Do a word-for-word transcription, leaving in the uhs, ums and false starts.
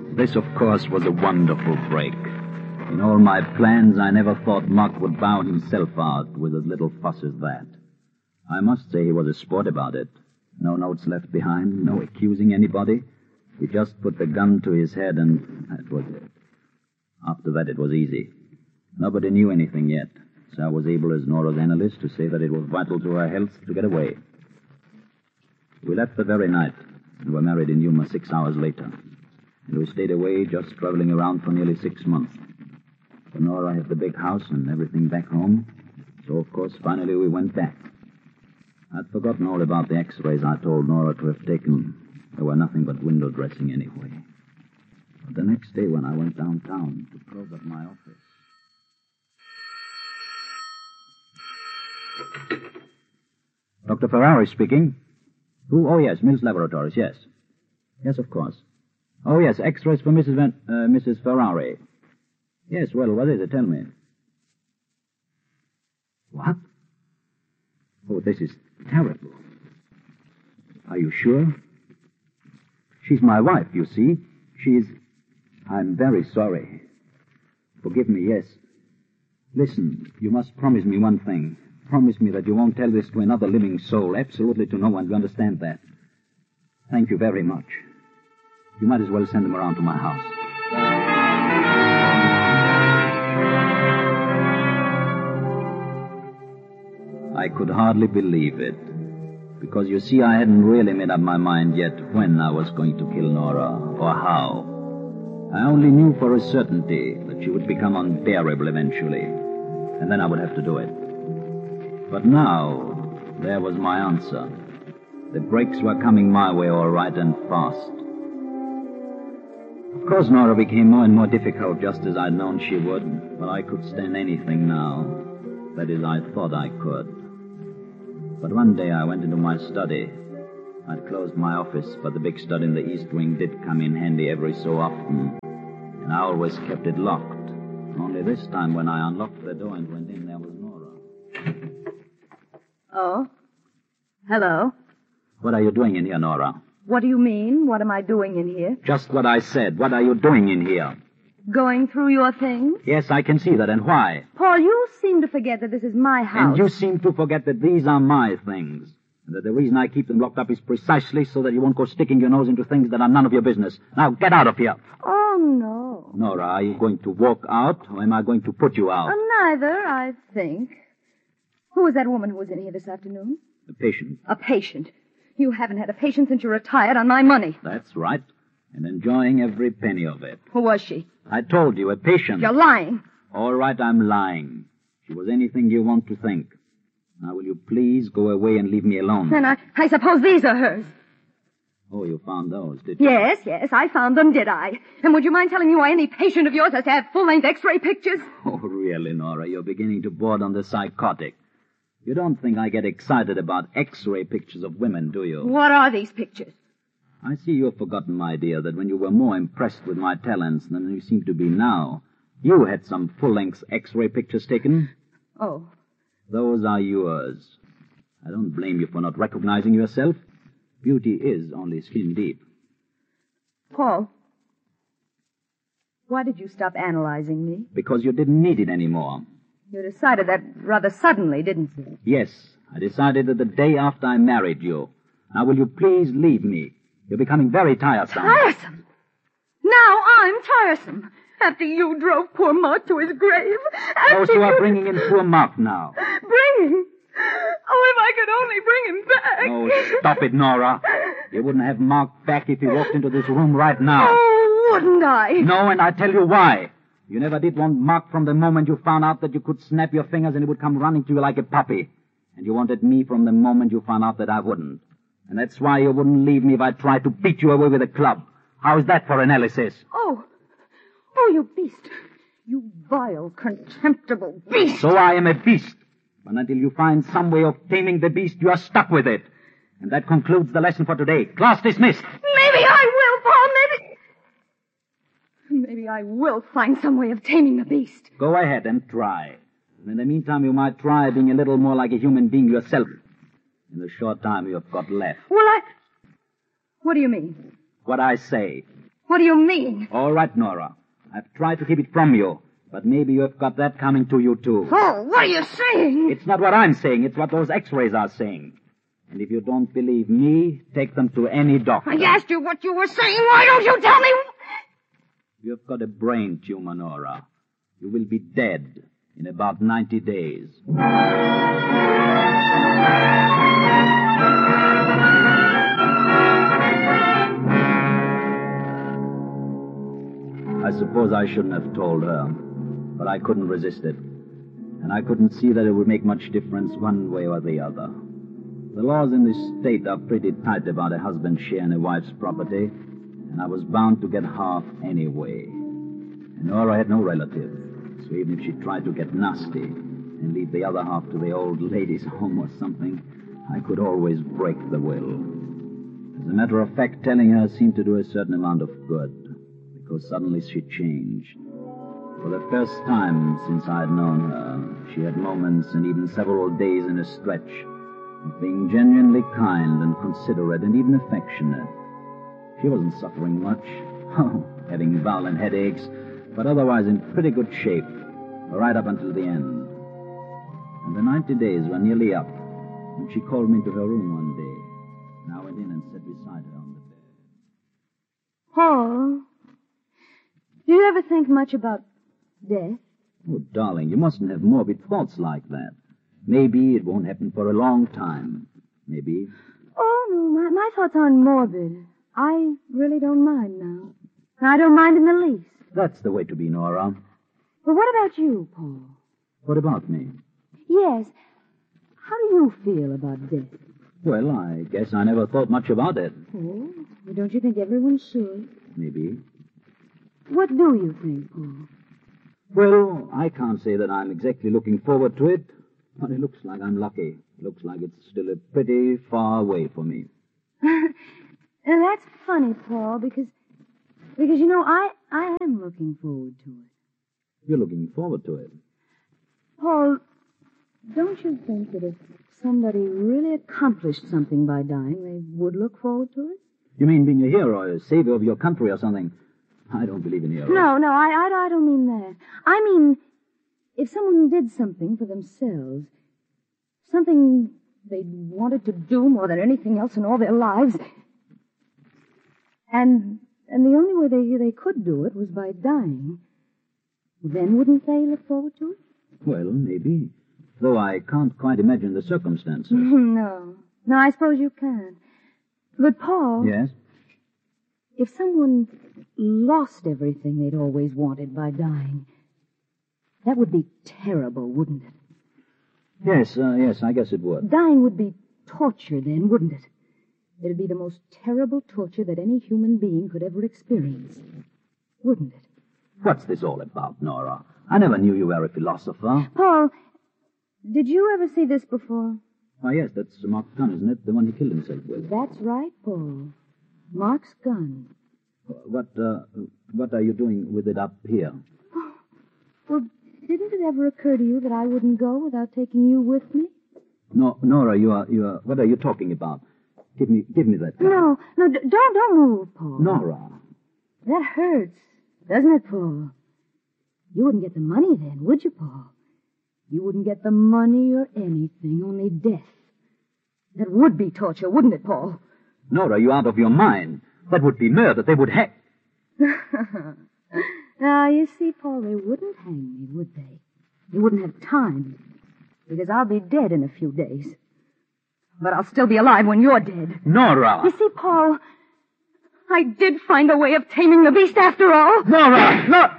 This, of course, was a wonderful break. In all my plans, I never thought Mark would bow himself out with as little fuss as that. I must say he was a sport about it. No notes left behind, no accusing anybody. He just put the gun to his head, and that was it. After that, it was easy. Nobody knew anything yet, so I was able, as Nora's analyst, to say that it was vital to her health to get away. We left the very night, and were married in Yuma six hours later. And we stayed away, just traveling around for nearly six months. For Nora had the big house and everything back home, so, of course, finally we went back. I'd forgotten all about the x-rays I told Nora to have taken. They were nothing but window dressing anyway. But the next day when I went downtown to close up my office... Doctor Ferrari speaking. Who? Oh, yes, Mills Laboratories, yes. Yes, of course. Oh, yes, x-rays for Missus Van, uh, Missus Ferrari. Yes, well, what is it? Tell me. What? Oh, this is terrible. Are you sure? She's my wife, you see. She's... I'm very sorry. Forgive me, yes. Listen, you must promise me one thing. Promise me that you won't tell this to another living soul. Absolutely to no one. You understand that? Thank you very much. You might as well send them around to my house. I could hardly believe it. Because, you see, I hadn't really made up my mind yet when I was going to kill Nora, or how. I only knew for a certainty that she would become unbearable eventually, and then I would have to do it. But now, there was my answer. The breaks were coming my way all right and fast. Of course, Nora became more and more difficult, just as I'd known she would, but I could stand anything now. That is, I thought I could. But one day I went into my study. I'd closed my office, but the big stud in the east wing did come in handy every so often, and I always kept it locked. Only this time when I unlocked the door and went in, there was Nora. Oh? Hello? What are you doing in here, Nora? What do you mean? What am I doing in here? Just what I said. What are you doing in here? Going through your things? Yes, I can see that, and why? Paul, you seem to forget that this is my house. And you seem to forget that these are my things. And that the reason I keep them locked up is precisely so that you won't go sticking your nose into things that are none of your business. Now, get out of here. Oh, no. Nora, are you going to walk out, or am I going to put you out? Uh, neither, I think. Who was that woman who was in here this afternoon? A patient. A patient. You haven't had a patient since you retired on my money. That's right. And enjoying every penny of it. Who was she? I told you, a patient. You're lying. All right, I'm lying. She was anything you want to think. Now, will you please go away and leave me alone? Then I, I suppose these are hers. Oh, you found those, did you? Yes, yes, I found them, did I? And would you mind telling me why any patient of yours has to have full-length x-ray pictures? Oh, really, Nora, you're beginning to board on the psychotic. You don't think I get excited about x-ray pictures of women, do you? What are these pictures? I see you've forgotten, my dear, that when you were more impressed with my talents than you seem to be now, you had some full-length x-ray pictures taken. Oh. Those are yours. I don't blame you for not recognizing yourself. Beauty is only skin deep. Paul, why did you stop analyzing me? Because you didn't need it anymore. You decided that rather suddenly, didn't you? Yes, I decided that the day after I married you. Now, will you please leave me? You're becoming very tiresome. Tiresome? Now I'm tiresome. After you drove poor Mark to his grave. Oh, so you are bringing in poor Mark now. Bringing? Oh, if I could only bring him back. Oh, stop it, Nora. You wouldn't have Mark back if he walked into this room right now. Oh, wouldn't I? No, and I tell you why. You never did want Mark from the moment you found out that you could snap your fingers and he would come running to you like a puppy. And you wanted me from the moment you found out that I wouldn't. And that's why you wouldn't leave me if I tried to beat you away with a club. How's that for analysis? Oh. Oh, you beast. You vile, contemptible beast. So I am a beast. But until you find some way of taming the beast, you are stuck with it. And that concludes the lesson for today. Class dismissed. Maybe I will, Paul. Maybe... Maybe I will find some way of taming the beast. Go ahead and try. And in the meantime, you might try being a little more like a human being yourself. In the short time you have got left. Well, I... What do you mean? What I say. What do you mean? All right, Nora. I've tried to keep it from you, but maybe you've got that coming to you, too. Oh, what are you saying? It's not what I'm saying. It's what those x-rays are saying. And if you don't believe me, take them to any doctor. I asked you what you were saying. Why don't you tell me? You've got a brain tumor, Nora. You will be dead in about ninety days. I suppose I shouldn't have told her, but I couldn't resist it. And I couldn't see that it would make much difference one way or the other. The laws in this state are pretty tight about a husband's share in a wife's property, and I was bound to get half anyway. And Nora had no relative, so even if she tried to get nasty and leave the other half to the old ladies' home or something, I could always break the will. As a matter of fact, telling her seemed to do a certain amount of good, because suddenly she changed. For the first time since I had known her, she had moments and even several days in a stretch of being genuinely kind and considerate and even affectionate. She wasn't suffering much, oh, having violent headaches, but otherwise in pretty good shape, right up until the end. And the ninety days were nearly up when she called me into her room one day, and I went in and sat beside her on the bed. Paul, do you ever think much about death? Oh, darling, you mustn't have morbid thoughts like that. Maybe it won't happen for a long time. Maybe. Oh, no, my, my thoughts aren't morbid. I really don't mind now. I don't mind in the least. That's the way to be, Nora. But what about you, Paul? What about me? Yes. How do you feel about death? Well, I guess I never thought much about it. Oh, well, don't you think everyone should? Maybe. What do you think, Paul? Well, I can't say that I'm exactly looking forward to it, but it looks like I'm lucky. It looks like it's still a pretty far away for me. And that's funny, Paul, because, because, you know, I, I am looking forward to it. You're looking forward to it? Paul, don't you think that if somebody really accomplished something by dying, they would look forward to it? You mean being a hero, a savior of your country or something? I don't believe in heroes. No, no, I, I, I don't mean that. I mean, if someone did something for themselves, something they wanted to do more than anything else in all their lives, and and the only way they they could do it was by dying, then wouldn't they look forward to it? Well, maybe. Though I can't quite imagine the circumstances. No. No, I suppose you can't. But, Paul... Yes? If someone lost everything they'd always wanted by dying, that would be terrible, wouldn't it? Yes, uh, yes, I guess it would. Dying would be torture then, wouldn't it? It'd be the most terrible torture that any human being could ever experience. Wouldn't it? What's this all about, Nora? I never knew you were a philosopher. Paul, did you ever see this before? Why, yes, that's Mark's gun, isn't it? The one he killed himself with. That's right, Paul. Mark's gun. What, uh, what are you doing with it up here? Well, didn't it ever occur to you that I wouldn't go without taking you with me? No, Nora, you are, you are, what are you talking about? Give me, give me that gun. No, no, d- don't, don't move, Paul. Nora. That hurts, doesn't it, Paul? You wouldn't get the money then, would you, Paul? You wouldn't get the money or anything, only death. That would be torture, wouldn't it, Paul? Nora, you're out of your mind. That would be murder. They would hang. Now, you see, Paul, they wouldn't hang me, would they? They wouldn't have time, because I'll be dead in a few days. But I'll still be alive when you're dead. Nora! You see, Paul, I did find a way of taming the beast after all. Nora! No!